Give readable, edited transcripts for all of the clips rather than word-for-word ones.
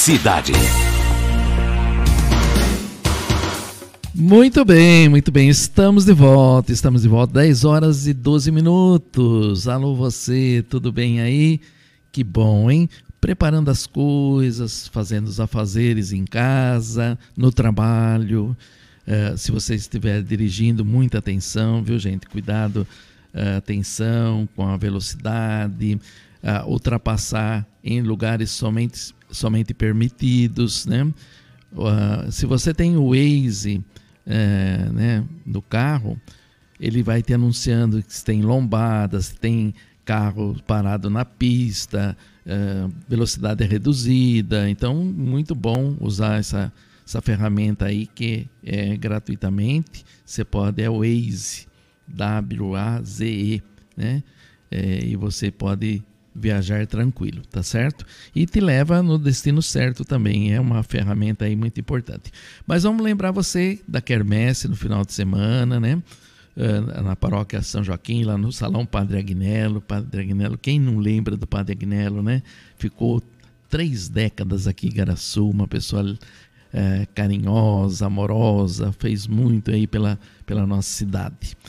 Cidade. Muito bem, estamos de volta, 10 horas e 12 minutos. Alô você, tudo bem aí? Que bom, hein? Preparando as coisas, fazendo os afazeres em casa, no trabalho. Se você estiver dirigindo, muita atenção, viu, gente? Cuidado, atenção com a velocidade, ultrapassar em lugares somente permitidos, né? Se você tem o Waze do carro, ele vai te anunciando que tem lombadas, tem carro parado na pista, velocidade reduzida. Então, muito bom usar essa ferramenta aí que é gratuitamente. Você pode, é o Waze, W-A-Z-E, né? E você pode viajar tranquilo, tá certo? E te leva no destino certo também, é uma ferramenta aí muito importante. Mas vamos lembrar você da quermesse no final de semana, né? Na paróquia São Joaquim, lá no Salão Padre Agnello. Padre Agnello, quem não lembra do Padre Agnello, né? Ficou 3 décadas aqui em Igaraçu, uma pessoa carinhosa, amorosa, fez muito aí pela nossa cidade.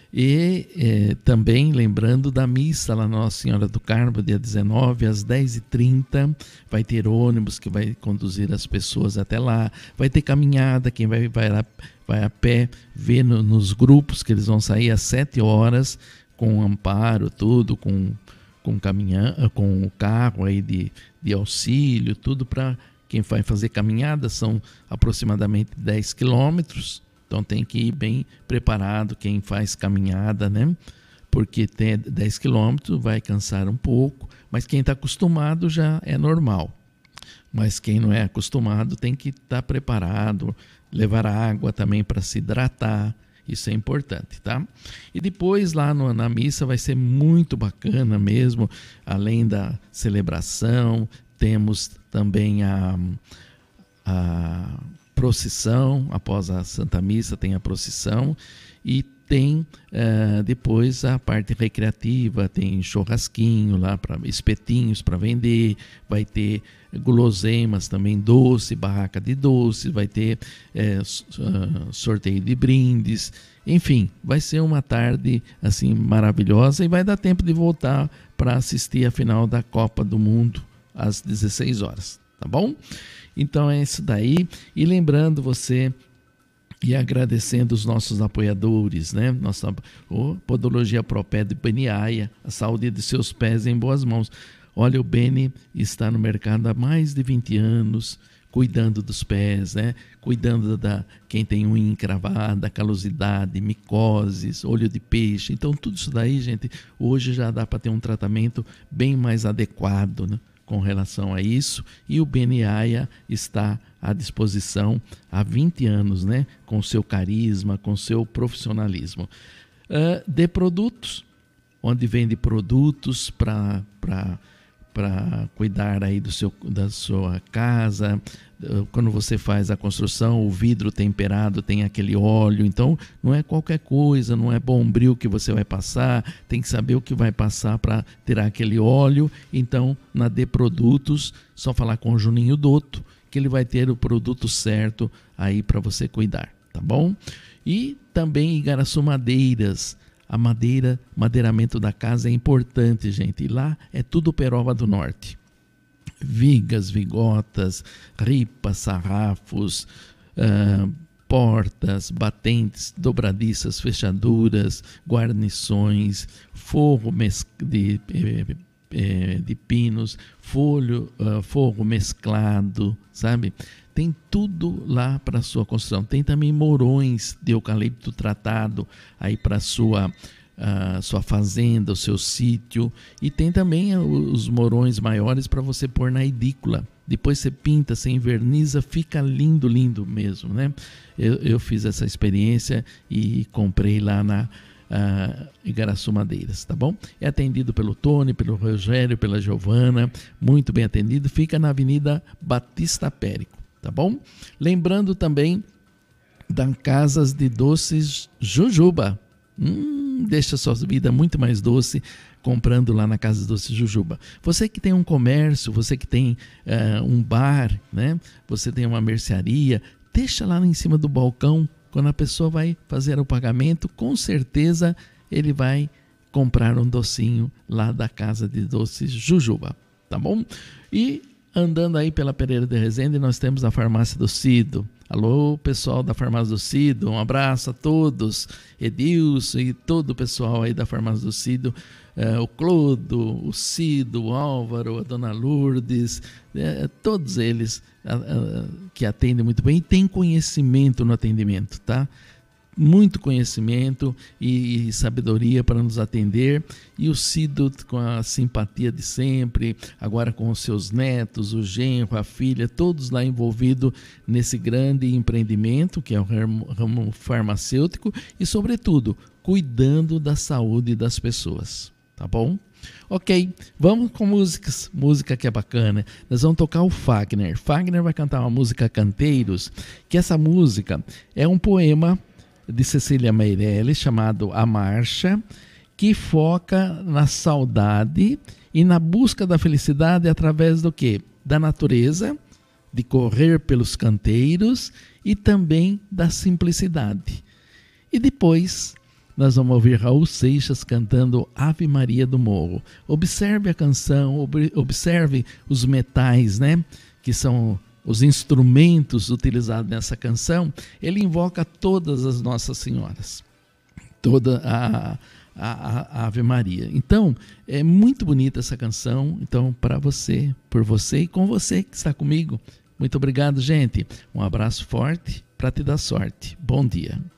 E também lembrando da missa lá Nossa Senhora do Carmo, dia 19, às 10h30, vai ter ônibus que vai conduzir as pessoas até lá, vai ter caminhada, quem vai a pé, vê nos grupos que eles vão sair às 7 horas, com amparo, tudo, com o carro aí de auxílio, tudo para quem vai fazer caminhada, são aproximadamente 10 quilômetros. Então tem que ir bem preparado quem faz caminhada, né? Porque tem 10 quilômetros, vai cansar um pouco, mas quem está acostumado já é normal. Mas quem não é acostumado tem que estar preparado, levar água também para se hidratar, isso é importante, tá? E depois lá na missa vai ser muito bacana mesmo, além da celebração, temos também a procissão. Após a Santa Missa tem a procissão e tem depois a parte recreativa, tem churrasquinho lá, espetinhos para vender, vai ter guloseimas também, doce, barraca de doce, vai ter sorteio de brindes, enfim, vai ser uma tarde assim maravilhosa e vai dar tempo de voltar para assistir a final da Copa do Mundo às 16 horas, tá bom? Então é isso daí, e lembrando você e agradecendo os nossos apoiadores, né? Nossa Podologia Proped Beniaia, a saúde de seus pés em boas mãos. Olha, o Beni está no mercado há mais de 20 anos, cuidando dos pés, né? Cuidando quem tem unha encravada, calosidade, micoses, olho de peixe. Então tudo isso daí, gente, hoje já dá para ter um tratamento bem mais adequado, né? Com relação a isso, e o Beniaia está à disposição há 20 anos, né? Com seu carisma, com seu profissionalismo. De produtos, onde vende produtos para cuidar aí da sua casa. Quando você faz a construção, o vidro temperado tem aquele óleo, então não é qualquer coisa, não é bombril que você vai passar, tem que saber o que vai passar para tirar aquele óleo. Então, na De Produtos, só falar com o Juninho Dotto, que ele vai ter o produto certo aí para você cuidar, tá bom? E também Igaraçu Madeiras. A madeiramento da casa é importante, gente. E lá é tudo Peroba do Norte. Vigas, vigotas, ripas, sarrafos, portas, batentes, dobradiças, fechaduras, guarnições, forro de pinos, forro mesclado, sabe? Tem tudo lá para sua construção. Tem também morões de eucalipto tratado aí para sua fazenda, o seu sítio. E tem também os morões maiores para você pôr na edícula. Depois você pinta, você inverniza, fica lindo, lindo mesmo, né? Eu fiz essa experiência e comprei lá na Igaraçu Madeiras, tá bom? É atendido pelo Tony, pelo Rogério, pela Giovana, muito bem atendido. Fica na Avenida Batista Périco, tá bom? Lembrando também das Casas de Doces Jujuba. Deixa a sua vida muito mais doce comprando lá na Casa Doce Jujuba. Você que tem um comércio, você que tem um bar, né? Você tem uma mercearia, deixa lá em cima do balcão. Quando a pessoa vai fazer o pagamento, com certeza ele vai comprar um docinho lá da Casa de Doces Jujuba, tá bom? E andando aí pela Pereira de Resende, nós temos a Farmácia do Cido. Alô, pessoal da Farmácia do Cido, um abraço a todos, Edilson e todo o pessoal aí da Farmácia do Cido, o Clodo, o Cido, o Álvaro, a Dona Lourdes, todos eles que atendem muito bem e têm conhecimento no atendimento, tá? Muito conhecimento e sabedoria para nos atender, e o Cido com a simpatia de sempre, agora com os seus netos, o genro, a filha, todos lá envolvidos nesse grande empreendimento que é o ramo farmacêutico e, sobretudo, cuidando da saúde das pessoas, tá bom? Ok, vamos com música que é bacana. Nós vamos tocar o Fagner. Fagner vai cantar uma música Canteiros, que essa música é um poema de Cecília Meirelles, chamado A Marcha, que foca na saudade e na busca da felicidade através do quê? Da natureza, de correr pelos canteiros e também da simplicidade. E depois nós vamos ouvir Raul Seixas cantando Ave Maria do Morro. Observe a canção, observe os metais, né? Que são os instrumentos utilizados nessa canção. Ele invoca todas as Nossas Senhoras, toda a Ave Maria. Então, é muito bonita essa canção. Então, para você, por você e com você que está comigo, muito obrigado, gente. Um abraço forte para te dar sorte. Bom dia.